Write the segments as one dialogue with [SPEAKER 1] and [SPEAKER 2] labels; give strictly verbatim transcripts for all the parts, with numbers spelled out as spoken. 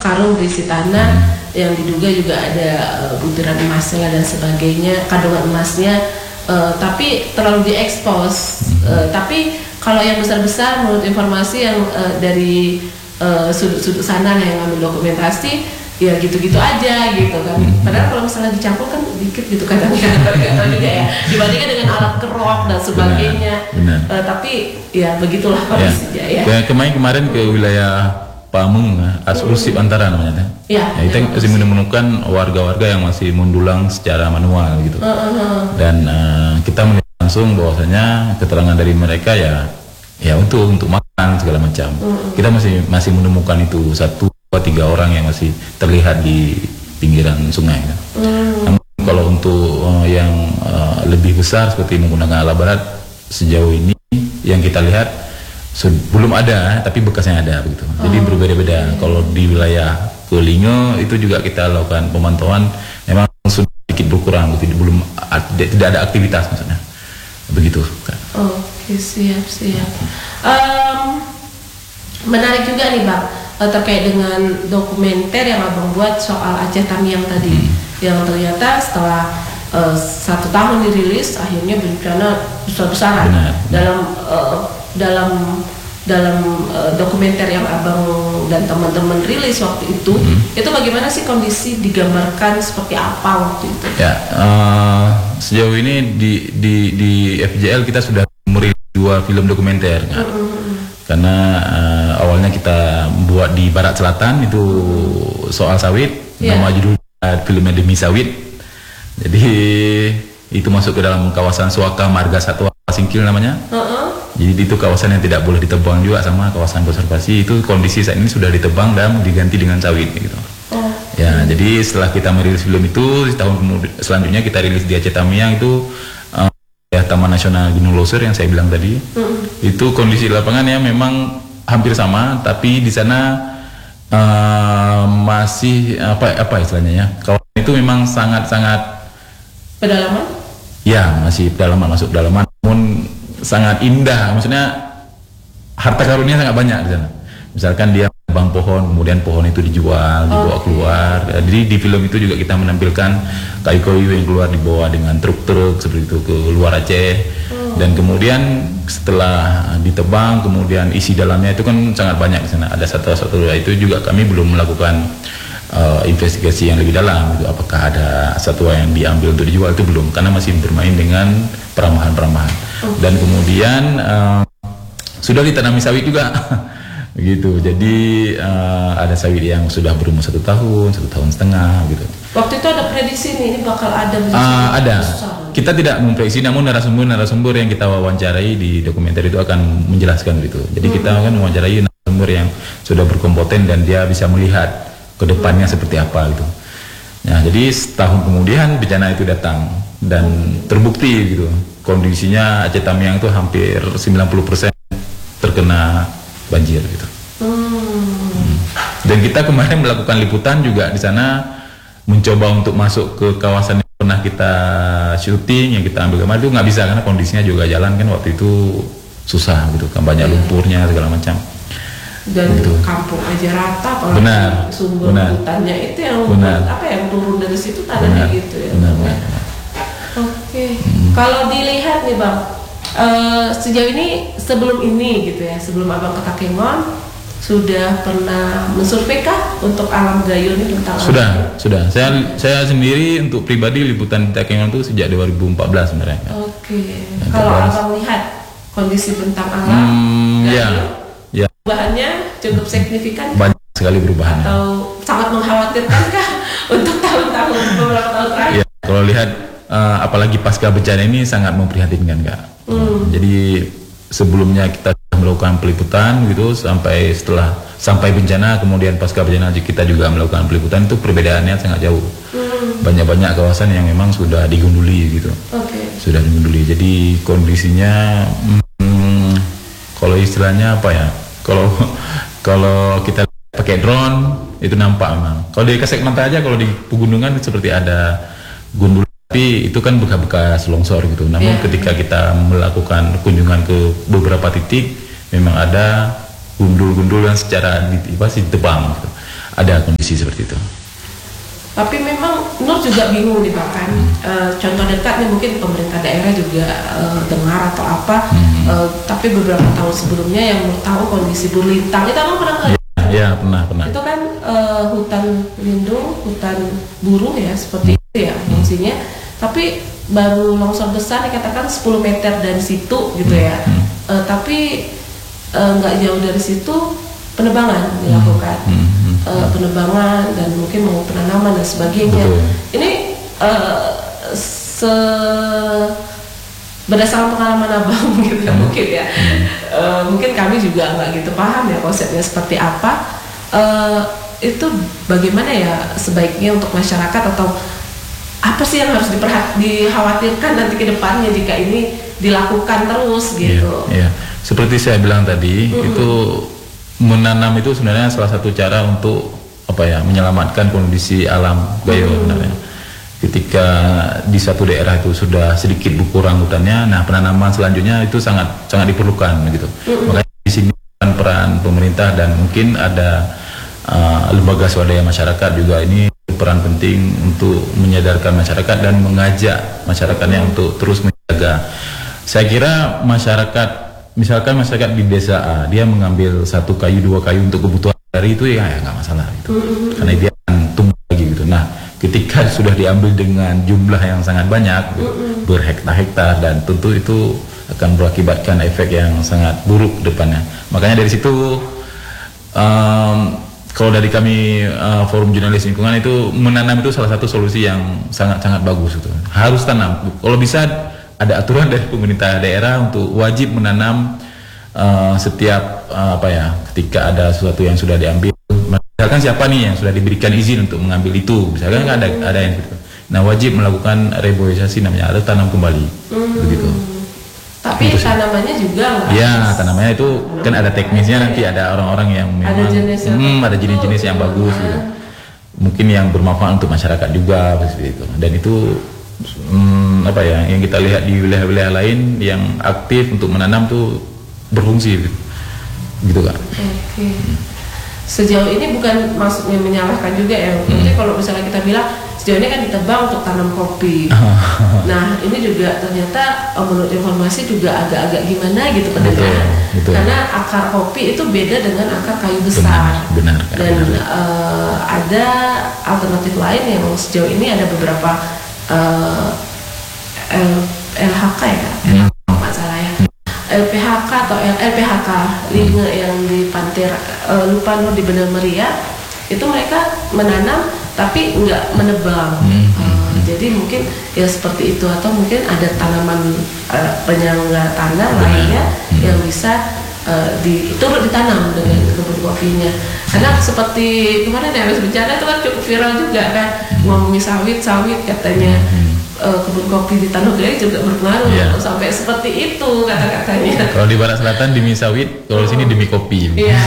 [SPEAKER 1] karung berisi tanah hmm. yang diduga juga ada uh, butiran emasnya dan sebagainya, kandungan emasnya, uh, tapi terlalu diekspos. Hmm. Uh, tapi kalau yang besar-besar, menurut informasi yang uh, dari uh, sudut-sudut sana yang ngambil dokumentasi, ya gitu-gitu aja gitu kan. Hmm. Padahal kalau misalnya dicampur kan dikit gitu kadang-kadang juga ya, dibandingkan dengan alat kerok dan sebagainya. Benar, benar. Uh, tapi ya begitulah kondisinya ya. ya. Kemarin-kemarin ke wilayah Pameng, Asrusip hmm. Antara namanya. Ya, ya, kita masih menemukan warga-warga yang masih mendulang secara manual gitu. Uh, uh, uh. Dan uh, kita melihat langsung bahwasanya keterangan dari mereka ya, ya untuk untuk makan segala macam. Uh, uh. Kita masih masih menemukan itu satu atau tiga orang yang masih terlihat di pinggiran sungai. Kan. Uh. Namun kalau untuk uh, yang uh, lebih besar seperti menggunakan alat berat sejauh ini yang kita lihat belum ada, tapi bekasnya ada begitu. Jadi oh, berbeda-beda. Okay. Kalau di wilayah Kelingo itu juga kita lakukan pemantauan, memang sudah sedikit berkurang, gitu. Belum tidak ada aktivitas maksudnya. Begitu. Kan.
[SPEAKER 2] Oke, okay, siap siap. Um, menarik juga nih Bang, terkait dengan dokumenter yang Abang buat soal Aceh Tamiang tadi, hmm. yang ternyata setelah uh, satu tahun dirilis, akhirnya bencana besar-besaran dalam uh, dalam dalam uh, dokumenter yang Abang dan teman-teman rilis waktu itu, hmm. itu bagaimana sih kondisi digambarkan seperti apa waktu itu?
[SPEAKER 3] Ya, uh, sejauh ini di di di F J L kita sudah merilis dua film dokumenter, kan? hmm. karena uh, awalnya kita buat di Barat Selatan itu soal sawit, yeah. nama judul uh, filmnya Demi Sawit. Jadi itu masuk ke dalam kawasan Suaka Marga Satwa Singkil namanya. Uh-uh. Jadi itu kawasan yang tidak boleh ditebang juga sama kawasan konservasi. Itu kondisi saat ini sudah ditebang dan diganti dengan sawit gitu. Oh. Ya, jadi setelah kita merilis film itu, tahun kemudian selanjutnya kita rilis di Aceh Tamiang itu um, ya Taman Nasional Gunung Loser yang saya bilang tadi. Uh-uh. Itu kondisi lapangan ya memang hampir sama, tapi di sana uh, masih apa apa istilahnya ya. Kawasan itu memang sangat-sangat
[SPEAKER 2] pedalaman?
[SPEAKER 3] Ya, masih pedalaman, masuk pedalaman, namun sangat indah. Maksudnya harta karunia sangat banyak di sana. Misalkan dia bang pohon, kemudian pohon itu dijual, dibawa okay. keluar. Jadi di film itu juga kita menampilkan kayu-kayu yang keluar dibawa dengan truk-truk seperti itu ke luar Aceh. Oh. Dan kemudian setelah ditebang, kemudian isi dalamnya itu kan sangat banyak di sana. Ada satu-satu itu juga kami belum melakukan Uh, investigasi yang lebih dalam gitu. Apakah ada satwa yang diambil untuk dijual, itu belum, karena masih bermain dengan peramahan-peramahan. Okay. Dan kemudian uh, sudah ditanami sawit juga gitu. Jadi uh, ada sawit yang sudah berumur satu tahun, satu tahun setengah gitu.
[SPEAKER 2] Waktu itu ada prediksi nih ini bakal ada
[SPEAKER 3] uh, ada besar. Kita tidak memprediksi, namun narasumber-narasumber yang kita wawancarai di dokumenter itu akan menjelaskan gitu. Jadi hmm. kita akan mewawancarai narasumber yang sudah berkompeten dan dia bisa melihat ke depannya seperti apa gitu. Nah, jadi setahun kemudian bencana itu datang dan terbukti gitu. Kondisinya Aceh Tamiang itu hampir sembilan puluh persen terkena banjir gitu. Hmm. Dan kita kemarin melakukan liputan juga di sana, mencoba untuk masuk ke kawasan yang pernah kita syuting, yang kita ambil gambar itu nggak bisa karena kondisinya juga jalan kan waktu itu susah gitu kan, banyak lumpurnya segala macam.
[SPEAKER 2] Dan gitu. Kampung aja rata, apalagi
[SPEAKER 3] benar,
[SPEAKER 2] sumber
[SPEAKER 3] benar.
[SPEAKER 2] hutannya itu yang
[SPEAKER 3] benar.
[SPEAKER 2] apa yang turun dari situ tanahnya gitu ya.
[SPEAKER 3] Benar, benar.
[SPEAKER 2] Oke, okay. hmm. Kalau dilihat nih Bang, uh, sejauh ini sebelum ini gitu ya, sebelum Abang ke Takengon sudah pernah mensurvei kah untuk alam gayo ini tentang
[SPEAKER 3] sudah, alam? Sudah. Saya saya sendiri untuk pribadi liputan di Takengon itu sejak dua ribu empat belas sebenarnya.
[SPEAKER 2] Oke. Okay. Kalau Abang lihat kondisi bentang alam
[SPEAKER 3] hmm, gayo, ya. Ya.
[SPEAKER 2] Perubahannya cukup signifikan
[SPEAKER 3] banyak sekali perubahannya
[SPEAKER 2] atau sangat mengkhawatirkan kah untuk tahun-tahun beberapa tahun terakhir?
[SPEAKER 3] Ya, kalau lihat uh, apalagi pasca bencana ini sangat memprihatinkan Kak. Hmm. Jadi sebelumnya kita melakukan peliputan gitu sampai setelah sampai bencana, kemudian pasca bencana kita juga melakukan peliputan, itu perbedaannya sangat jauh. Hmm. Banyak-banyak kawasan yang memang sudah digunduli gitu. Okay. Sudah digunduli. Jadi kondisinya hmm, kalau istilahnya apa ya? Kalau kalau kita pakai drone itu nampak memang. Kalau di Kasek Manta aja, kalau di pegunungan seperti ada gundul, tapi itu kan bekas-bekas longsor gitu. Namun yeah. ketika kita melakukan kunjungan ke beberapa titik, memang ada gundul-gundul yang secara apa sih ditebang gitu. ada kondisi seperti itu.
[SPEAKER 2] Tapi memang Nur juga bingung nih bahkan uh, contoh dekat nih mungkin pemerintah daerah juga uh, dengar atau apa, hmm. uh, tapi beberapa tahun sebelumnya yang Nur tahu kondisi Burlintang itu emang pernah
[SPEAKER 3] ya, ya pernah pernah.
[SPEAKER 2] Itu kan uh, hutan lindung, hutan burung ya seperti hmm. itu ya fungsinya, hmm. tapi baru longsor besar dikatakan sepuluh meter dari situ gitu ya, hmm. uh, tapi nggak uh, jauh dari situ penebangan dilakukan. Hmm. Hmm. Uh, penebangan dan mungkin mau penanaman dan sebagainya. Betul. Ini uh, se berdasarkan pengalaman abang gitu hmm. mungkin ya. Hmm. Uh, mungkin kami juga nggak gitu paham ya konsepnya seperti apa. Uh, itu bagaimana ya sebaiknya untuk masyarakat atau apa sih yang harus diperhat dikhawatirkan nanti ke depannya jika ini dilakukan terus gitu.
[SPEAKER 3] Iya. Yeah, yeah. Seperti saya bilang tadi hmm. itu menanam itu sebenarnya salah satu cara untuk apa ya menyelamatkan kondisi alam Gayo hmm. sebenarnya. Ketika di satu daerah itu sudah sedikit berkurang hutannya, nah penanaman selanjutnya itu sangat sangat diperlukan gitu. Hmm. Makanya di sini peran pemerintah dan mungkin ada uh, lembaga swadaya masyarakat juga ini peran penting untuk menyadarkan masyarakat dan mengajak masyarakatnya hmm. untuk terus menjaga. Saya kira masyarakat misalkan masyarakat di desa A dia mengambil satu kayu dua kayu untuk kebutuhan hari itu ya nggak masalah gitu. Mm-hmm. Karena dia akan tumbuh lagi gitu. Nah ketika sudah diambil dengan jumlah yang sangat banyak mm-hmm. berhektar-hektar dan tentu itu akan berakibatkan efek yang sangat buruk depannya. Makanya dari situ um, kalau dari kami uh, forum jurnalis lingkungan itu menanam itu salah satu solusi yang sangat-sangat bagus itu. Harus tanam. Kalau bisa ada aturan dari pemerintah daerah untuk wajib menanam uh, setiap uh, apa ya ketika ada sesuatu yang sudah diambil. Misalkan siapa nih yang sudah diberikan izin untuk mengambil itu, misalkan kan ada ada yang gitu. Nah wajib melakukan reboisasi namanya atau tanam kembali, hmm. begitu.
[SPEAKER 2] Tapi itu tanamannya juga nggak?
[SPEAKER 3] Ya tanamannya itu kan ada teknisnya nanti ada orang-orang yang memang ada jenis hmm, ada jenis-jenis yang bagus gitu. Mungkin yang bermanfaat untuk masyarakat juga seperti itu. Dan itu Hmm, apa ya yang kita lihat di wilayah-wilayah lain yang aktif untuk menanam tuh berfungsi gitu, gitu kan.
[SPEAKER 2] Oke. Okay. Hmm. Sejauh ini bukan maksudnya menyalahkan juga ya. Jadi hmm. kalau misalnya kita bilang sejauh ini kan ditebang untuk tanam kopi. Nah ini juga ternyata menurut informasi juga agak-agak gimana gitu pendengaran. Karena akar kopi itu beda dengan akar kayu besar.
[SPEAKER 3] Benar. benar
[SPEAKER 2] Dan
[SPEAKER 3] benar.
[SPEAKER 2] Uh, ada alternatif lain yang sejauh ini ada beberapa Uh, L, LHK ya, hmm. nggak salah ya, L P H K atau L, LPHK, lingga yang di Pantai uh, lupa Nur di Benar Meriah, itu mereka menanam tapi nggak menebang. Hmm. Uh, jadi mungkin ya seperti itu atau mungkin ada tanaman uh, penyangga tanah lainnya hmm. yang bisa uh, di, turut ditanam dengan kebun kopinya. Karena seperti kemarin yang habis bencana itu kan cukup viral juga kan ngomongin sawit-sawit katanya uh, kebun kopi di Tanah Gayo juga berpengaruh yeah. sampai seperti itu kata-katanya.
[SPEAKER 3] Kalau di barat selatan demi sawit, kalau di sini demi kopi.
[SPEAKER 2] Iya.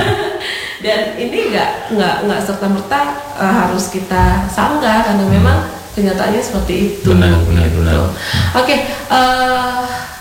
[SPEAKER 2] Dan ini nggak nggak nggak serta merta uh, harus kita sanggah karena memang kenyataannya seperti itu.
[SPEAKER 3] Benar, benar,
[SPEAKER 2] gitu.
[SPEAKER 3] benar.
[SPEAKER 2] Oke. Okay, uh,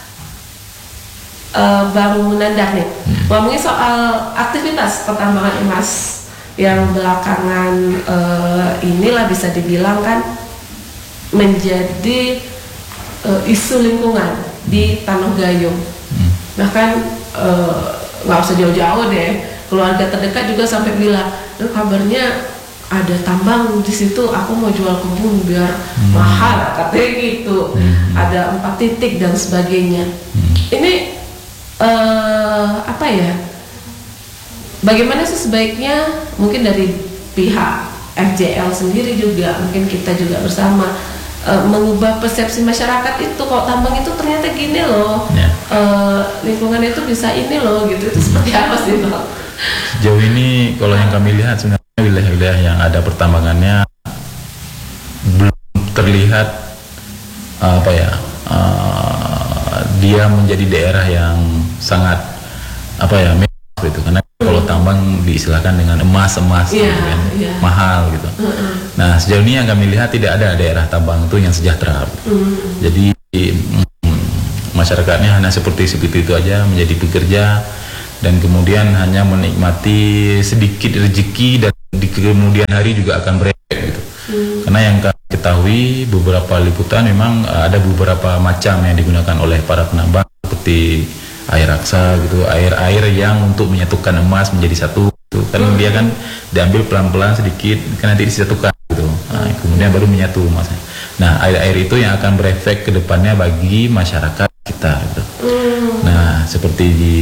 [SPEAKER 2] Uh, Bang Munandar nih, hmm. ngomongin soal aktivitas pertambangan emas yang belakangan uh, inilah bisa dibilang kan menjadi uh, isu lingkungan di Tanah Gayo. Hmm. Bahkan nggak uh, usah jauh-jauh deh, keluarga terdekat juga sampai bilang, "Duh, kabarnya ada tambang di situ, aku mau jual kebun biar hmm. mahal," katanya gitu. Hmm. Ada empat titik dan sebagainya. Hmm. Ini Uh, apa ya? Bagaimana sih sebaiknya mungkin dari pihak F J L sendiri juga mungkin kita juga bersama uh, mengubah persepsi masyarakat itu kalau tambang itu ternyata gini loh, yeah. uh, lingkungan itu bisa ini loh gitu. Itu seperti apa sih Bang?
[SPEAKER 3] Sejauh ini kalau yang kami lihat sebenarnya wilayah-wilayah yang ada pertambangannya belum terlihat uh, apa ya? Uh, dia menjadi daerah yang sangat apa ya mewah gitu karena mm. kalau tambang diistilahkan dengan emas emas yeah, gitu kan yeah. mahal gitu. Mm-hmm. Nah sejauh ini yang kami lihat tidak ada daerah tambang itu yang sejahtera. Mm. Jadi mm, masyarakatnya hanya seperti seperti itu aja menjadi pekerja dan kemudian hanya menikmati sedikit rezeki dan di kemudian hari juga akan berefek gitu. Hmm. Karena yang kami ketahui beberapa liputan memang ada beberapa macam yang digunakan oleh para penambang seperti air raksa gitu, air-air yang untuk menyatukan emas menjadi satu gitu. Kan hmm. dia kan diambil pelan-pelan sedikit kan nanti disatukan gitu. Nah, kemudian baru menyatu emasnya. Nah, air-air itu yang akan berefek ke depannya bagi masyarakat kita gitu. Hmm. Nah, seperti di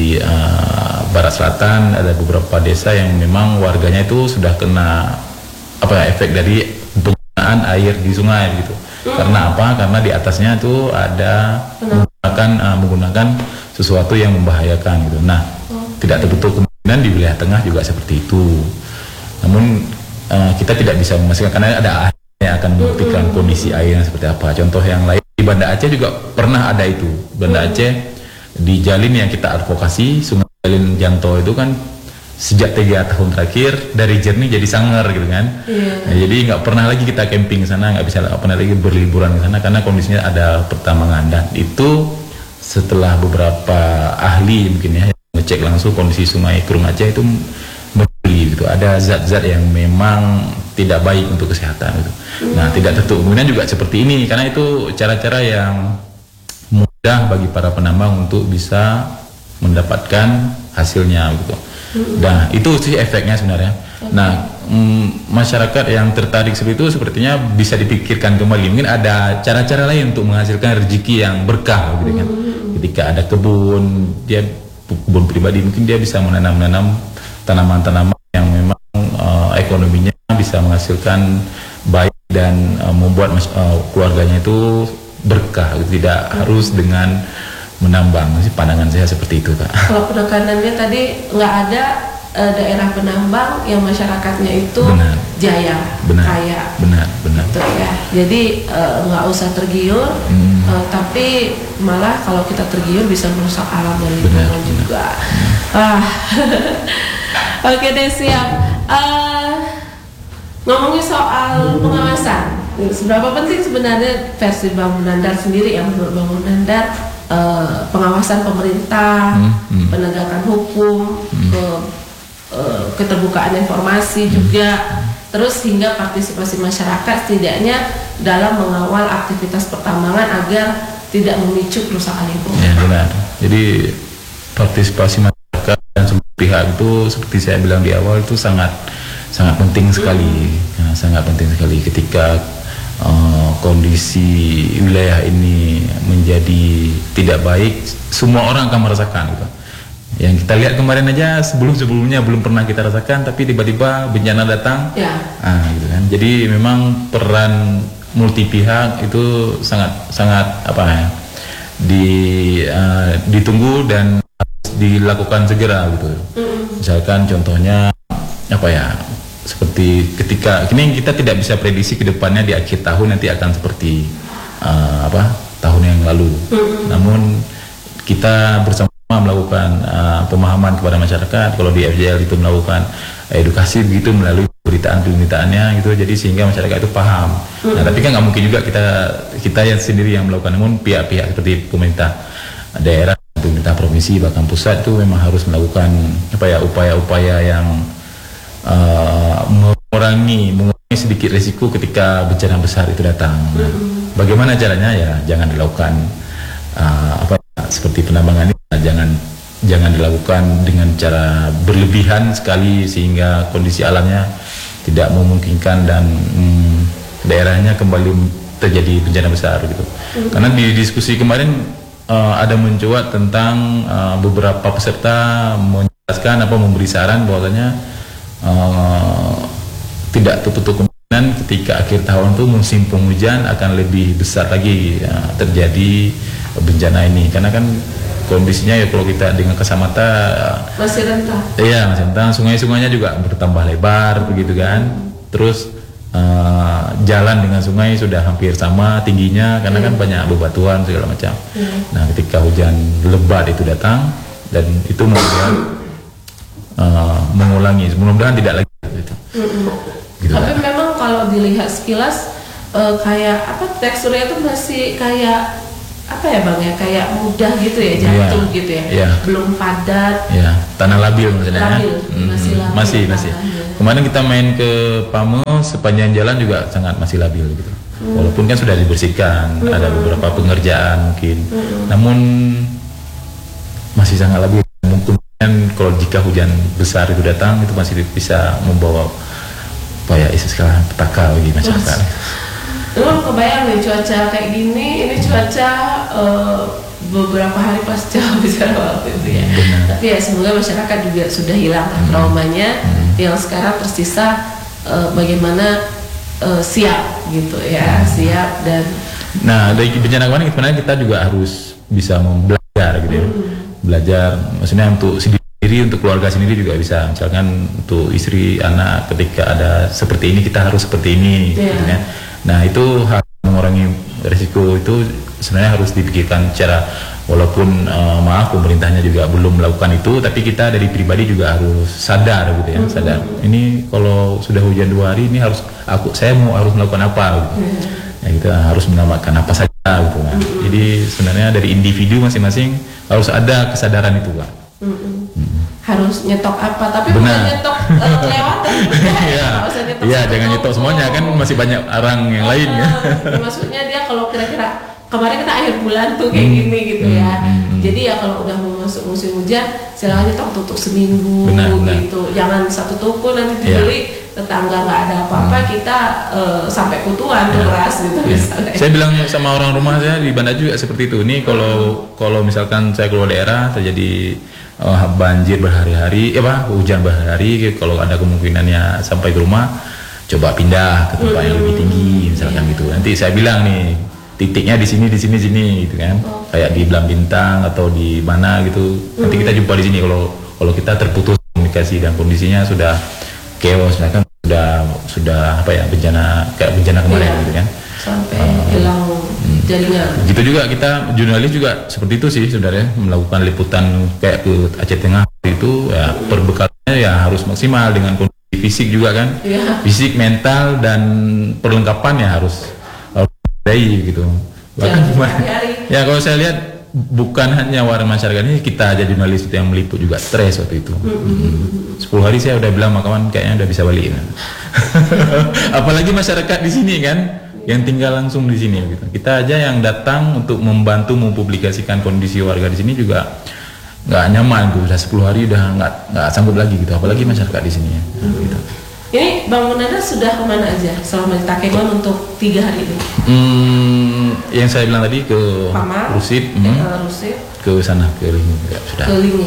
[SPEAKER 3] uh, Barat Selatan ada beberapa desa yang memang warganya itu sudah kena apa efek dari penggunaan air di sungai gitu. Hmm. Karena apa? Karena di atasnya itu ada hmm. menggunakan uh, menggunakan sesuatu yang membahayakan gitu. Nah, hmm. tidak tertutup kemungkinan di wilayah tengah juga seperti itu. Namun uh, kita tidak bisa memastikan karena ada ahli yang akan membuktikan hmm. kondisi airnya seperti apa. Contoh yang lain di Banda Aceh juga pernah ada itu. Banda hmm. Aceh di Jalin yang kita advokasi, Sungai Jalin Janto itu kan sejak tiga tahun terakhir dari jernih jadi sangar gitu kan. Yeah. Nah, jadi nggak pernah lagi kita camping ke sana, nggak bisa nggak pernah lagi berliburan ke sana karena kondisinya ada pertambangan. Dan itu setelah beberapa ahli mungkin ya ngecek langsung kondisi Sungai Kerung Aceh itu berbeli gitu. Ada zat-zat yang memang tidak baik untuk kesehatan gitu. Hmm. Nah, tidak tertutup kemungkinan juga seperti ini karena itu cara-cara yang mudah bagi para penambang untuk bisa mendapatkan hasilnya gitu. Hmm. Nah, itu sih efeknya sebenarnya. Okay. Nah, mm, masyarakat yang tertarik seperti itu sepertinya bisa dipikirkan kembali. Mungkin ada cara-cara lain untuk menghasilkan rezeki yang berkah gitu kan. Hmm. Ketika ada kebun, dia kebun pribadi mungkin dia bisa menanam-nanam tanaman-tanaman yang memang uh, ekonominya bisa menghasilkan baik dan uh, membuat uh, keluarganya itu berkah, tidak hmm. harus dengan menambang. Sih pandangan saya seperti itu, Kak. Kalau
[SPEAKER 2] penekanannya tadi nggak ada uh, daerah penambang yang masyarakatnya itu benar. Jaya,
[SPEAKER 3] benar.
[SPEAKER 2] kaya,
[SPEAKER 3] benar, benar.
[SPEAKER 2] Betul, ya. Jadi nggak uh, usah tergiur, hmm. uh, tapi malah kalau kita tergiur bisa merusak alam dan lingkungan juga. Hmm. Ah, oke deh, siap. Uh, ngomongin soal pengawasan, seberapa penting sebenarnya versi Bang Munandar sendiri ya, menurut Bang Munandar uh, pengawasan pemerintah, hmm, hmm. penegakan hukum, hmm. ke, uh, keterbukaan informasi hmm. juga, terus hingga partisipasi masyarakat setidaknya dalam mengawal aktivitas pertambangan agar tidak memicu kerusakan lingkungan.
[SPEAKER 3] Ya, benar. Jadi partisipasi masyarakat dan semua pihak itu seperti saya bilang di awal itu sangat sangat penting sekali, ya, sangat penting sekali ketika uh, kondisi wilayah ini menjadi tidak baik, semua orang akan merasakan gitu. Yang kita lihat kemarin aja sebelum-sebelumnya belum pernah kita rasakan, tapi tiba-tiba bencana datang, ya. Nah, gitu kan. Jadi memang peran multi pihak itu sangat sangat apa ya, di uh, ditunggu dan harus dilakukan segera gitu. Mm. Misalkan contohnya apa ya? Seperti ketika ini kita tidak bisa prediksi ke depannya di akhir tahun nanti akan seperti uh, apa tahun yang lalu. Mm-hmm. Namun kita bersama melakukan uh, pemahaman kepada masyarakat. Kalau di F J L itu melakukan edukasi begitu melalui pemberitaan-pemberitaannya gitu. Jadi sehingga masyarakat itu paham. Mm-hmm. Nah, tapi kan nggak mungkin juga kita kita yang sendiri yang melakukan. Namun pihak-pihak seperti pemerintah daerah, pemerintah provinsi bahkan pusat itu memang harus melakukan apa ya upaya-upaya yang Uh, mengurangi mengurangi sedikit risiko ketika bencana besar itu datang. Nah, mm-hmm. bagaimana caranya ya jangan dilakukan uh, apa seperti penambangan ini, jangan jangan dilakukan dengan cara berlebihan sekali sehingga kondisi alamnya tidak memungkinkan dan um, daerahnya kembali terjadi bencana besar gitu. Mm-hmm. Karena di diskusi kemarin uh, ada mencuat tentang uh, beberapa peserta menjelaskan apa memberi saran bahwasanya Uh, tidak tertutup kemungkinan ketika akhir tahun itu musim penghujan akan lebih besar lagi uh, terjadi bencana ini karena kan kondisinya ya kalau kita dengan kesamata
[SPEAKER 2] masih rentan.
[SPEAKER 3] Iya masih rentan, sungai-sungainya juga bertambah lebar begitu kan, terus uh, jalan dengan sungai sudah hampir sama tingginya karena hmm. kan banyak bebatuan segala macam. Hmm. Nah ketika hujan lebat itu datang dan itu membuat Uh, mengulangi, mudah-mudahan tidak lagi gitu.
[SPEAKER 2] Mm-hmm. Gitu. Tapi kan? Memang kalau dilihat sekilas uh, kayak apa teksturnya itu masih kayak apa ya bang ya, kayak mudah gitu ya jatuh
[SPEAKER 3] Iya.
[SPEAKER 2] gitu ya,
[SPEAKER 3] Iya.
[SPEAKER 2] belum padat.
[SPEAKER 3] Ya, tanah labil maksudnya.
[SPEAKER 2] Labil,
[SPEAKER 3] Hmm,
[SPEAKER 2] masih labil
[SPEAKER 3] masih, masih.
[SPEAKER 2] tanahnya.
[SPEAKER 3] Kemarin kita main ke Pame, sepanjang jalan juga sangat masih labil gitu.
[SPEAKER 2] Hmm.
[SPEAKER 3] Walaupun kan sudah dibersihkan,
[SPEAKER 2] Hmm.
[SPEAKER 3] ada beberapa pengerjaan mungkin,
[SPEAKER 2] Hmm.
[SPEAKER 3] namun masih sangat labil. Mungkin kalau jika hujan besar itu datang, itu masih bisa membawa apa ya istilah petaka bagi masyarakat.
[SPEAKER 2] Lu kebayang nih cuaca kayak gini, ini cuaca eh, beberapa hari pasca bencana waktu itu ya.
[SPEAKER 3] Benar.
[SPEAKER 2] Tapi ya semoga masyarakat juga sudah hilang
[SPEAKER 3] Hmm.
[SPEAKER 2] traumanya,
[SPEAKER 3] Hmm.
[SPEAKER 2] yang sekarang tersisa eh, bagaimana eh, siap gitu ya, siap dan
[SPEAKER 3] Nah, dari bencana kemarin sebenarnya kita juga harus bisa belajar gitu ya.
[SPEAKER 2] Hmm.
[SPEAKER 3] Belajar, maksudnya untuk sendiri, untuk keluarga sendiri juga bisa. Misalkan untuk istri, anak, ketika ada seperti ini kita harus seperti ini,
[SPEAKER 2] Iya.
[SPEAKER 3] gitu kan. Nah, itu harus mengurangi risiko itu sebenarnya harus dipikirkan secara, walaupun eh, maaf pemerintahnya juga belum melakukan itu, tapi kita dari pribadi juga harus sadar gitu ya,
[SPEAKER 2] Hmm.
[SPEAKER 3] sadar. Ini kalau sudah hujan dua hari ini harus aku saya mau harus melakukan apa gitu.
[SPEAKER 2] ya,
[SPEAKER 3] Ya, kita harus menyelamatkan apa saja gitu kan.
[SPEAKER 2] Mm-hmm.
[SPEAKER 3] Jadi sebenarnya dari individu masing-masing harus ada kesadaran itu Pak.
[SPEAKER 2] mm-mm.
[SPEAKER 3] Mm.
[SPEAKER 2] harus nyetok apa, tapi
[SPEAKER 3] Benar.
[SPEAKER 2] bukan nyetok eh, kelewatan juga ya,
[SPEAKER 3] Iya,
[SPEAKER 2] nggak usah nyetok
[SPEAKER 3] iya
[SPEAKER 2] satu
[SPEAKER 3] jangan nyetok
[SPEAKER 2] toko.
[SPEAKER 3] semuanya kan masih banyak orang yang lain ya.
[SPEAKER 2] Ah, maksudnya dia kalau kira-kira kemarin kita akhir bulan tuh kayak
[SPEAKER 3] Hmm.
[SPEAKER 2] gini gitu
[SPEAKER 3] Hmm,
[SPEAKER 2] ya.
[SPEAKER 3] hmm, hmm.
[SPEAKER 2] Jadi ya kalau udah mau masuk musim hujan, silakan nyetok tutup seminggu
[SPEAKER 3] Benar, benar.
[SPEAKER 2] gitu. Jangan satu toko nanti
[SPEAKER 3] Iya.
[SPEAKER 2] dibeli tetangga nggak ada apa-apa,
[SPEAKER 3] Hmm.
[SPEAKER 2] kita eh, sampai kutuan tuh
[SPEAKER 3] Ya.
[SPEAKER 2] beras gitu
[SPEAKER 3] Ya.
[SPEAKER 2] misalnya.
[SPEAKER 3] Saya bilang sama orang rumah saya di Banda juga seperti itu. Ini kalau kalau misalkan saya keluar daerah terjadi uh, banjir berhari-hari, ya Pak, hujan berhari-hari, kalau ada kemungkinannya sampai ke rumah, coba pindah ke tempat yang lebih tinggi, misalkan gitu. Nanti saya bilang nih titiknya di sini, di sini, sini, gitu kan. Kayak di Belam Bintang atau di mana gitu. Nanti kita jumpa di sini. Kalau kalau kita terputus komunikasi dan kondisinya sudah chaos, misalkan sudah sudah apa ya bencana kayak bencana kemarin
[SPEAKER 2] Iya.
[SPEAKER 3] gitu kan.
[SPEAKER 2] Sampai
[SPEAKER 3] Uh,
[SPEAKER 2] hilang jaringan.
[SPEAKER 3] Gitu juga kita jurnalis juga seperti itu sih sebenarnya, melakukan liputan kayak ke Aceh Tengah itu ya perbekalannya ya harus maksimal dengan kondisi fisik juga kan,
[SPEAKER 2] Iya.
[SPEAKER 3] fisik, mental dan perlengkapan ya harus harus baik gitu. Bahkan
[SPEAKER 2] Jangan
[SPEAKER 3] kemarin-
[SPEAKER 2] hari-hari.
[SPEAKER 3] ya kalau saya lihat bukan hanya warga masyarakat ini, kita aja jurnalis itu yang meliput juga stres waktu itu. Hmm. sepuluh hari saya udah bilang kawan kayaknya udah bisa balik. Apalagi masyarakat di sini kan yang tinggal langsung di sini gitu. Kita aja yang datang untuk membantu mempublikasikan kondisi warga di sini juga nggak nyaman gitu. Udah sepuluh hari udah nggak nggak sanggup lagi gitu. Apalagi masyarakat di sini ya. Gitu.
[SPEAKER 2] Ini Bang Munada sudah kemana aja selama di Takengon untuk tiga hari ini?
[SPEAKER 3] Hmm, yang saya bilang tadi ke
[SPEAKER 2] Pamar,
[SPEAKER 3] Rusit,
[SPEAKER 2] eh,
[SPEAKER 3] hmm,
[SPEAKER 2] Rusit,
[SPEAKER 3] ke sana ke Lingu ya, sudah.
[SPEAKER 2] ke Lingu.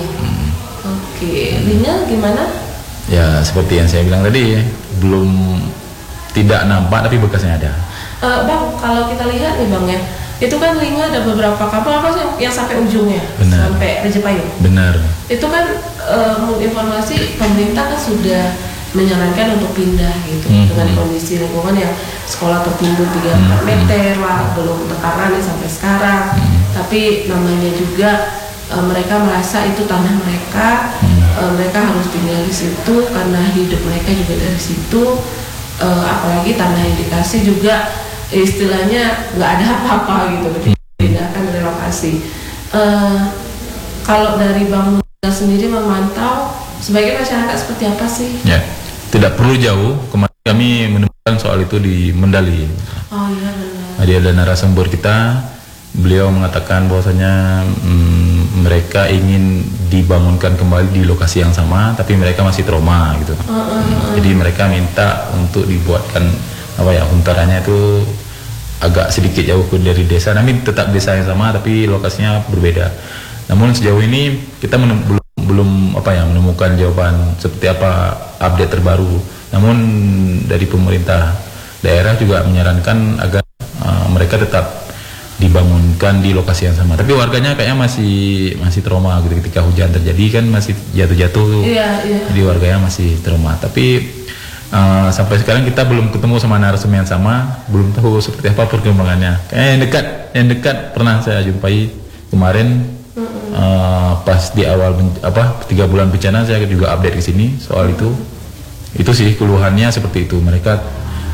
[SPEAKER 2] Oke, Linga gimana?
[SPEAKER 3] Ya seperti yang saya bilang tadi, belum tidak nampak tapi bekasnya ada.
[SPEAKER 2] Eh, bang, kalau kita lihat nih Bang ya, itu kan Linga ada beberapa kapal apa sih yang, yang sampai ujungnya,
[SPEAKER 3] Benar.
[SPEAKER 2] sampai Raja Payung.
[SPEAKER 3] Benar.
[SPEAKER 2] Itu kan eh, menurut informasi pemerintah kan sudah menyarankan untuk pindah gitu
[SPEAKER 3] Hmm.
[SPEAKER 2] dengan kondisi lingkungan yang sekolah tertimbun tiga sampai empat
[SPEAKER 3] Hmm.
[SPEAKER 2] meter lah, belum tertangani sampai sekarang.
[SPEAKER 3] Hmm.
[SPEAKER 2] Tapi namanya juga eh, mereka merasa itu tanah mereka,
[SPEAKER 3] Hmm.
[SPEAKER 2] eh, mereka harus tinggal di situ karena hidup mereka juga dari situ. Eh, apalagi tanah yang dikasih juga istilahnya nggak ada apa-apa gitu ketika dipindahkan relokasi. Eh, kalau dari Bang Muda sendiri memantau sebagai masyarakat seperti apa sih?
[SPEAKER 3] Ya, tidak perlu jauh. Kemarin kami menemukan soal itu di Mendali.
[SPEAKER 2] Oh iya benar.
[SPEAKER 3] Tadi ada narasumber kita, beliau mengatakan bahwasanya mm, mereka ingin dibangunkan kembali di lokasi yang sama, tapi mereka masih trauma gitu.
[SPEAKER 2] Uh, uh, uh.
[SPEAKER 3] Jadi mereka minta untuk dibuatkan apa ya, huntarannya itu agak sedikit jauh dari desa, namun tetap desa yang sama tapi lokasinya berbeda. Namun sejauh ini kita menem, belum belum apa ya menemukan jawaban seperti apa update terbaru. Namun dari pemerintah daerah juga menyarankan agar uh, mereka tetap dibangunkan di lokasi yang sama. Tapi warganya kayaknya masih masih trauma gitu ketika hujan terjadi kan masih jatuh-jatuh.
[SPEAKER 2] Iya, iya.
[SPEAKER 3] Jadi warganya masih trauma. Tapi uh, sampai sekarang kita belum ketemu sama narasumber yang sama, belum tahu seperti apa perkembangannya. Kayaknya yang dekat, yang dekat pernah saya jumpai kemarin. Uh, pas di awal ben- apa tiga bulan bencana saya juga update di sini soal itu. Itu sih keluhannya seperti itu. Mereka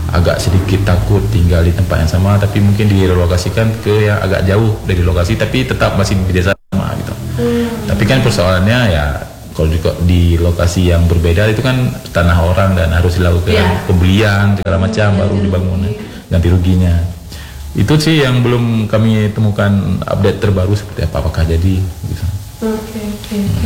[SPEAKER 3] agak sedikit takut tinggal di tempat yang sama, tapi mungkin direlokasikan ke yang agak jauh dari lokasi, tapi tetap masih di desa sama gitu. Hmm. Tapi kan persoalannya ya kalau di, di lokasi yang berbeda itu kan tanah orang dan harus dilakukan yeah. pembelian segala macam hmm. baru dibangun ganti ruginya. Itu sih yang belum kami temukan update terbaru seperti apa, apakah jadi gitu.
[SPEAKER 2] Oke oke oke.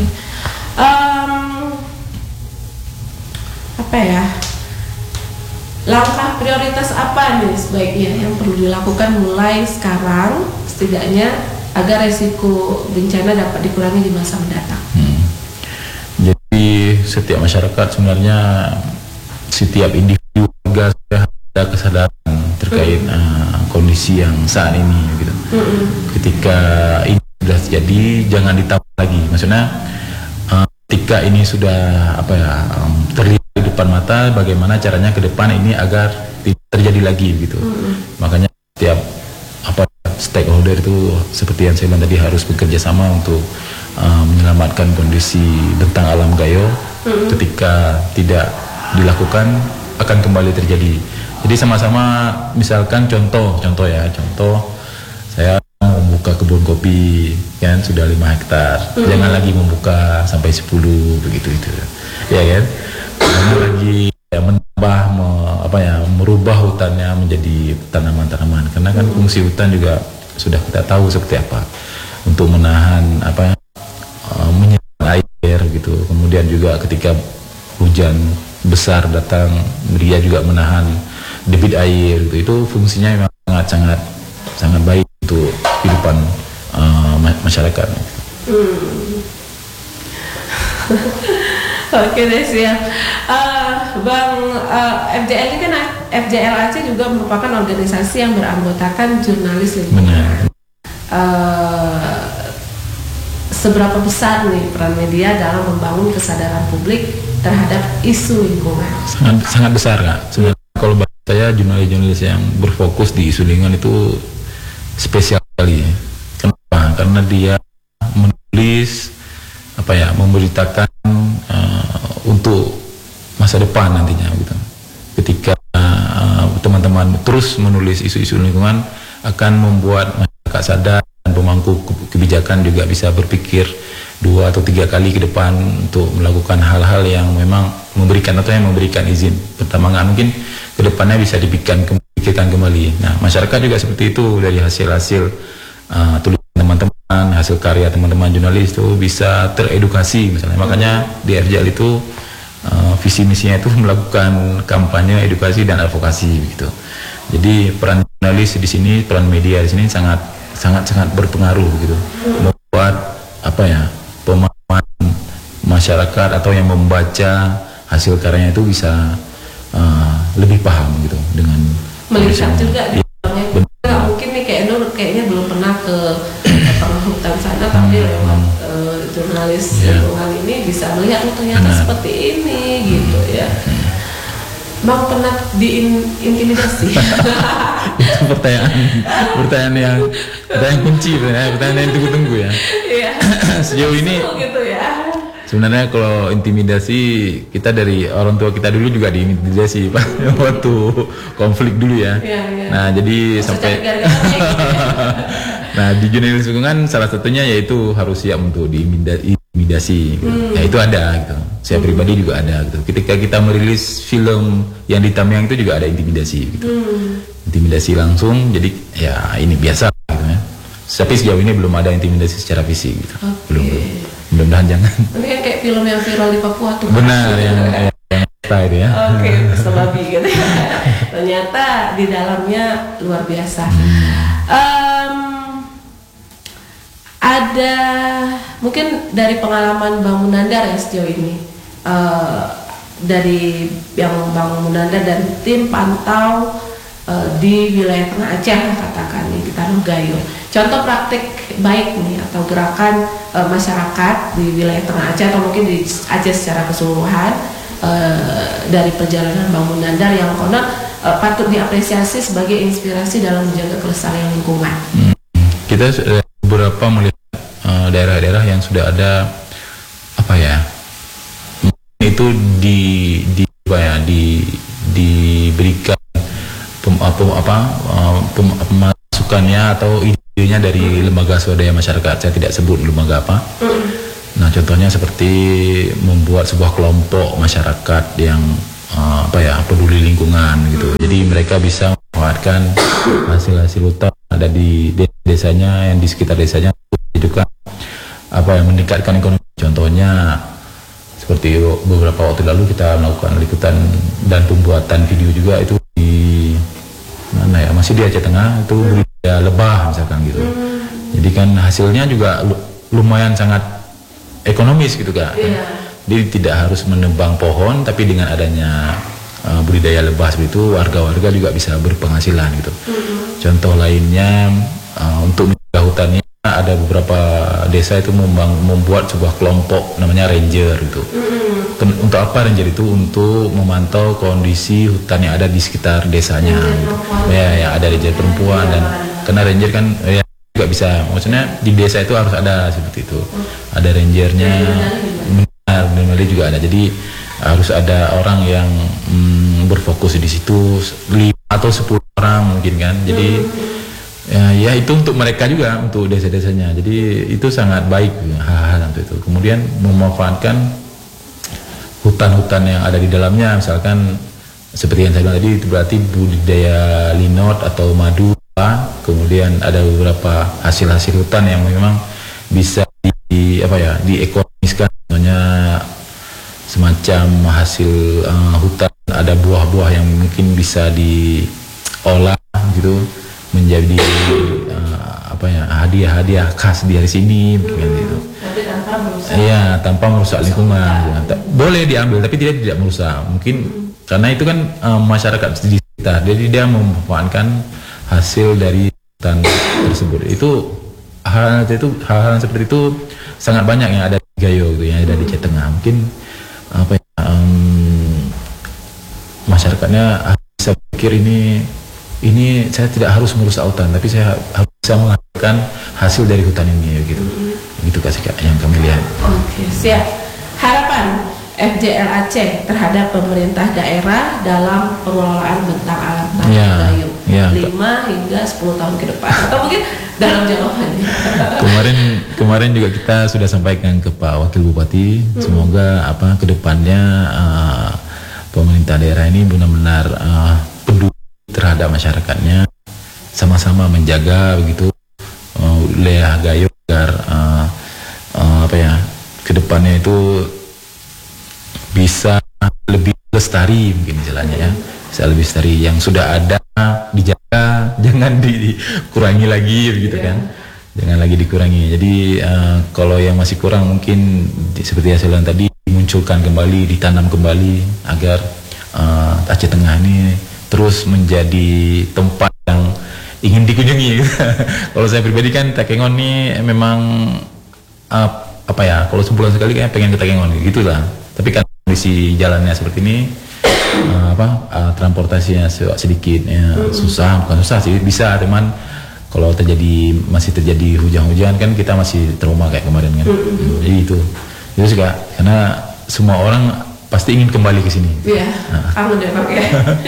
[SPEAKER 2] Apa ya? Langkah prioritas apa nih sebaiknya yang perlu dilakukan mulai sekarang setidaknya agar resiko bencana dapat dikurangi di masa mendatang?
[SPEAKER 3] Hmm. Jadi setiap masyarakat sebenarnya, setiap individu warga sudah ada kesadaran terkait hmm. uh, kondisi yang saat ini gitu. Hmm. Ketika ini sudah terjadi jangan ditambah lagi. Maksudnya uh, ketika ini sudah apa ya um, terlihat di depan mata, bagaimana caranya ke depan ini agar tidak terjadi lagi gitu. Hmm. Makanya setiap apa stakeholder itu seperti yang saya bilang tadi harus bekerja sama untuk uh, menyelamatkan kondisi bentang alam Gayo. Hmm. Ketika tidak dilakukan akan kembali terjadi. Jadi sama-sama misalkan contoh contoh ya contoh saya membuka kebun kopi kan sudah lima hektar. Hmm. Jangan lagi membuka sampai sepuluh begitu itu. Ya kan? Jangan lagi ya, menambah me, apa ya merubah hutannya menjadi tanaman-tanaman, karena kan fungsi hutan juga sudah kita tahu seperti apa, untuk menahan apa uh, menyerap air gitu. Kemudian juga ketika hujan besar datang dia juga menahan debit air gitu. Itu fungsinya memang sangat-sangat sangat baik untuk kehidupan uh, masyarakat. Hmm.
[SPEAKER 2] Oke deh siap. Uh, Bang uh, F J L ini kan F J L Aceh juga merupakan organisasi yang beranggotakan jurnalis lingkungan. Uh, seberapa besar nih peran media dalam membangun kesadaran publik terhadap isu lingkungan?
[SPEAKER 3] Sangat sangat besar Kak. Sebenarnya kalau bagi saya jurnalis-jurnalis yang berfokus di isu lingkungan itu spesial sekali. Kenapa? Karena dia menulis apa ya memberitakan uh, untuk masa depan nantinya gitu. Ketika uh, teman-teman terus menulis isu-isu lingkungan akan membuat masyarakat sadar dan pemangku kebijakan juga bisa berpikir dua atau tiga kali ke depan untuk melakukan hal-hal yang memang memberikan atau yang memberikan izin. Pertama nggak mungkin ke depannya bisa dipikirkan dipikirkan kembali. Nah masyarakat juga seperti itu, dari hasil-hasil uh, tulisan teman-teman, hasil karya teman-teman jurnalis itu bisa teredukasi misalnya. Makanya di F J L itu uh, visi misinya itu melakukan kampanye, edukasi dan advokasi gitu. Jadi peran jurnalis di sini, peran media di sini sangat sangat sangat berpengaruh gitu. Membuat apa ya pemahaman masyarakat atau yang membaca hasil karyanya itu bisa uh, lebih paham gitu dengan
[SPEAKER 2] melihat juga di dalamnya. Mungkin nih kayak Nur kayaknya belum pernah ke tengah hutan sana, tapi hmm. lewat uh, jurnalis yeah. lingkungan ini bisa melihat oh, ternyata Benar. seperti ini hmm. gitu ya. Hmm. Bang pernah diintimidasi?
[SPEAKER 3] Itu pertanyaan, pertanyaan yang pertanyaan kunci, pertanyaan yang tunggu-tunggu ya.
[SPEAKER 2] Iya.
[SPEAKER 3] Sejauh ini.
[SPEAKER 2] Gitu ya.
[SPEAKER 3] Sebenarnya kalau intimidasi kita dari orang tua kita dulu juga diintimidasi Pak waktu konflik dulu ya.
[SPEAKER 2] Iya, iya.
[SPEAKER 3] Nah jadi Masa sampai. Nah di jurnalis lingkungan salah satunya yaitu harus siap untuk diintimidasi. Gitu. Hmm. Ya itu ada gitu. Saya hmm. pribadi juga ada gitu. Ketika kita merilis film yang di Tamiang itu juga ada intimidasi gitu. Hmm. Intimidasi langsung, jadi ya ini biasa gitu ya. Tapi sejauh ini belum ada intimidasi secara fisik gitu. Okay. Belum belum. Mudah-mudahan jangan.
[SPEAKER 2] Ini kan kayak film yang viral di Papua tuh.
[SPEAKER 3] Benar yang yang itu ya.
[SPEAKER 2] Oke, okay, sebabi gitu. Ternyata di dalamnya luar biasa. Hmm. Um, ada mungkin dari pengalaman Bang Munandar ya sejauh ini, uh, dari yang Bang Munandar dan tim pantau uh, di wilayah Tengah Aceh katakan nih di Tanah Gayo. Contoh praktik baik nih atau gerakan uh, masyarakat di wilayah Tengah Aceh atau mungkin di Aceh secara keseluruhan uh, dari perjalanan Bang Munandar yang konon uh, patut diapresiasi sebagai inspirasi dalam menjaga kelestarian lingkungan.
[SPEAKER 3] Hmm. Kita uh, beberapa melihat uh, daerah-daerah yang sudah ada apa ya itu di di apa ya di diberikan pem, apa, apa uh, pem, pemasukannya atau idenya dari lembaga swadaya masyarakat. Saya tidak sebut lembaga apa. Nah, contohnya seperti membuat sebuah kelompok masyarakat yang uh, apa ya peduli lingkungan gitu. Jadi mereka bisa memanfaatkan hasil-hasil hutan ada di desanya, yang di sekitar desanya, juga apa yang meningkatkan ekonomi. Contohnya seperti beberapa waktu lalu kita melakukan liputan dan pembuatan video juga itu di mana ya, masih di Aceh Tengah, itu budidaya lebah misalkan gitu. Jadi kan hasilnya juga lumayan sangat ekonomis gitu Kak. Jadi tidak harus menebang pohon, tapi dengan adanya uh, budidaya lebah seperti itu, warga-warga juga bisa berpenghasilan gitu. Contoh lainnya uh, untuk menjaga hutannya, ada beberapa desa itu membang, membuat sebuah kelompok namanya ranger gitu. Mm. Untuk apa ranger itu? Untuk memantau kondisi hutan yang ada di sekitar desanya. Gitu. Ya, ya ada ranger perempuan dan karena ranger kan ya, juga bisa. Maksudnya di desa itu harus ada seperti itu. Ada rangernya, benar, benar juga ada. Jadi harus ada orang yang mm, berfokus di situ, lima atau sepuluh orang mungkin kan. Jadi mm. Ya, ya itu untuk mereka juga, untuk desa-desanya. Jadi itu sangat baik hal-hal itu. Kemudian memanfaatkan hutan-hutan yang ada di dalamnya, misalkan seperti yang saya bilang tadi, itu berarti budidaya linot atau madu. Kemudian ada beberapa hasil-hasil hutan yang memang bisa di apa ya diekonomiskan, contohnya semacam hasil uh, hutan, ada buah-buah yang mungkin bisa diolah gitu menjadi uh, apa ya hadiah-hadiah khas di hari sini, mungkin gitu.
[SPEAKER 1] Tapi tanpa merusak.
[SPEAKER 3] Iya, tanpa merusak lingkungan. Gitu. Boleh diambil, tapi tidak tidak merusak. Mungkin hmm. karena itu kan uh, masyarakat di sekitar, jadi dia memanfaatkan hasil dari hutan tersebut. Itu hal itu hal-hal seperti itu sangat banyak yang ada di Gayo, gitu, yang ada di Aceh Tengah. Mungkin apa ya, um, masyarakatnya bisa pikir ini. Ini saya tidak harus merusak hutan, tapi saya harus bisa menghasilkan hasil dari hutan ini, gitu. Mm-hmm. Itu kasih yang kami lihat.
[SPEAKER 1] Oke, okay, siap. Harapan F J L Aceh terhadap pemerintah daerah dalam pengelolaan bentang alam tanah ya, Gayo
[SPEAKER 3] ya,
[SPEAKER 1] lima hingga sepuluh tahun ke depan, atau mungkin dalam jawabannya.
[SPEAKER 3] Kemarin kemarin juga kita sudah sampaikan ke Pak Wakil Bupati, mm-hmm. semoga apa kedepannya uh, pemerintah daerah ini benar-benar uh, peduli terhadap masyarakatnya, sama-sama menjaga begitu uh, wilayah Gayo agar uh, uh, apa ya kedepannya itu bisa lebih lestari, mungkin jalannya ya, bisa lebih lestari. Yang sudah ada dijaga, jangan dikurangi lagi begitu kan, jangan lagi dikurangi. Jadi uh, kalau yang masih kurang mungkin di, seperti yang saya bilang tadi, dimunculkan kembali, ditanam kembali agar uh, Aceh Tengah ini terus menjadi tempat yang ingin dikunjungi. Kalau saya pribadi kan Takengon ini memang uh, apa ya, kalau sebulan sekali kayak pengen ke Takengon gitulah. Tapi kan kondisi jalannya seperti ini, uh, apa uh, transportasinya sedikit ya, susah, bukan susah sih, bisa, teman. Kalau terjadi masih terjadi hujan-hujan kan kita masih trauma kayak kemarin kan. Jadi itu itu juga karena semua orang pasti ingin kembali ke sini.
[SPEAKER 1] Iya, nah. Kamu deh pakai.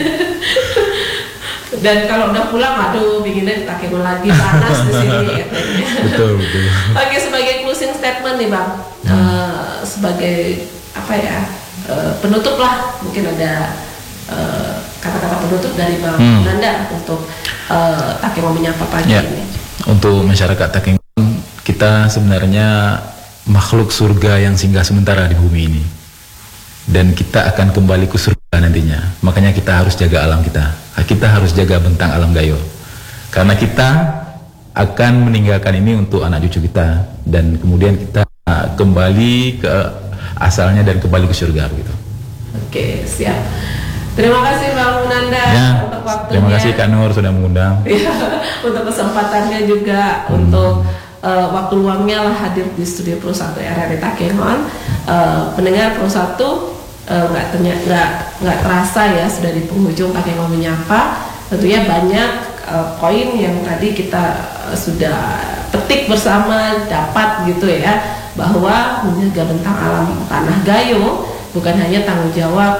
[SPEAKER 1] Dan kalau udah pulang, aduh, pinginnya Takengon lagi, panas di sini.
[SPEAKER 3] Betul, betul.
[SPEAKER 1] Oke, sebagai closing statement nih Bang, hmm. uh, sebagai apa ya uh, penutup lah, mungkin ada uh, kata-kata penutup dari Bang hmm. Nanda untuk uh, Takengon menyapa pagi ya. Ini. Untuk masyarakat Takengon, kita sebenarnya makhluk surga yang singgah sementara di bumi ini. Dan kita akan kembali ke surga nantinya. Makanya kita harus jaga alam kita. Kita harus jaga bentang alam Gayo. Karena kita akan meninggalkan ini untuk anak cucu kita. Dan kemudian kita kembali ke asalnya dan kembali ke surga gitu. Oke, siap. Terima kasih Bang Nanda ya, untuk waktunya. Terima kasih Kak Nur sudah mengundang. Untuk kesempatannya juga, hmm. untuk uh, waktu luangnya lah hadir di studio Pro satu R R I Takengon. Uh, pendengar Pro satu nggak uh, nggak nggak terasa ya sudah di penghujung Takengon menyapa. Tentunya banyak uh, poin yang tadi kita uh, sudah petik bersama, dapat gitu ya, bahwa menjaga bentang alam tanah Gayo bukan hanya tanggung jawab uh,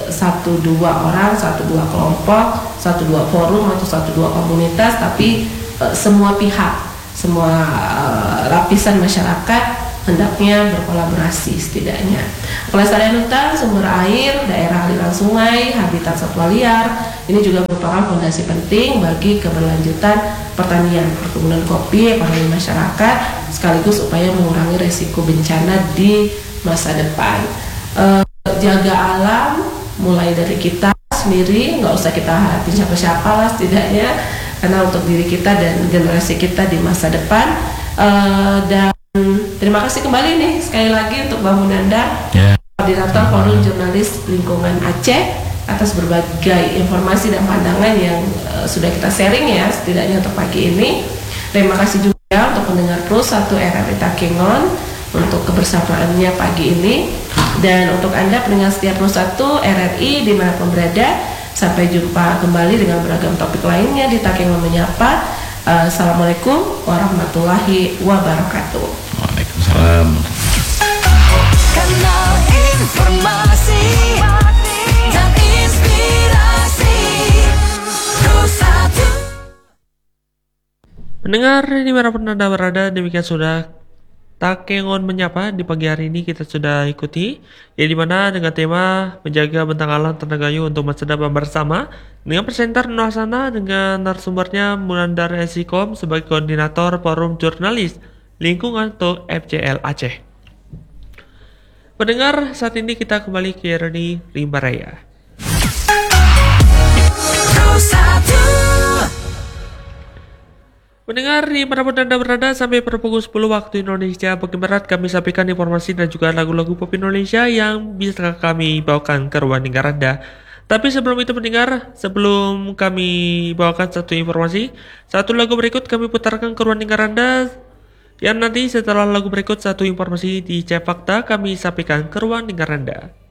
[SPEAKER 1] satu dua orang, satu dua kelompok, satu dua forum atau satu dua komunitas, tapi uh, semua pihak, semua uh, lapisan masyarakat hendaknya berkolaborasi setidaknya. Pelestarian hutan, sumber air, daerah aliran sungai, habitat satwa liar, ini juga merupakan fondasi penting bagi keberlanjutan pertanian, perkebunan kopi, ekonomi masyarakat, sekaligus upaya mengurangi resiko bencana di masa depan. E, jaga alam, mulai dari kita sendiri, nggak usah kita harapin siapa-siapa lah setidaknya, karena untuk diri kita dan generasi kita di masa depan. E, dan terima kasih kembali nih sekali lagi untuk Bang Munanda, yeah. Koordinator Forum Jurnalis Lingkungan Aceh, atas berbagai informasi dan pandangan yang uh, sudah kita sharing ya setidaknya untuk pagi ini. Terima kasih juga untuk pendengar Pro satu R R I Takengon untuk kebersamaannya pagi ini, dan untuk Anda pendengar setia Pro satu R R I dimanapun berada, sampai jumpa kembali dengan beragam topik lainnya di Takengon Menyapa. Uh, Assalamualaikum warahmatullahi wabarakatuh.
[SPEAKER 3] Waalaikumsalam.
[SPEAKER 4] Kanal informasi dan inspirasi Pro satu.
[SPEAKER 5] Mendengar dimanapun Anda berada, demikian sudah Takengon Menyapa di pagi hari ini kita sudah ikuti, ya dimana dengan tema menjaga bentang alam Tenagayu untuk masa depan bersama, dengan presenter Nuasana dengan narasumbernya Munandar Esikom sebagai koordinator Forum Jurnalis Lingkungan atau F J L Aceh. Pendengar, saat ini kita kembali ke Yerni Rimba Raya. Mendengar di manapun Anda berada, sampai pada pukul sepuluh waktu Indonesia bagian Barat kami sampaikan informasi dan juga lagu-lagu pop Indonesia yang bisa kami bawakan ke ruang dengar Anda. Tapi sebelum itu pendengar, sebelum kami bawakan satu informasi, satu lagu berikut kami putarkan ke ruang dengar Anda, yang nanti setelah lagu berikut satu informasi di Cek Fakta kami sampaikan ke ruang dengar Anda.